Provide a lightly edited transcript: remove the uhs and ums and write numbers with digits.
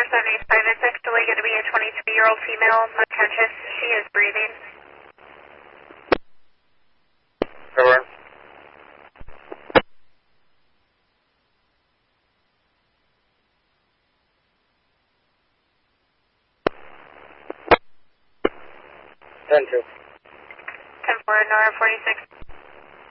475, it's actually going to be a 22-year-old female, unconscious. She is breathing. Over. 10-2. 10-4, Nora 46.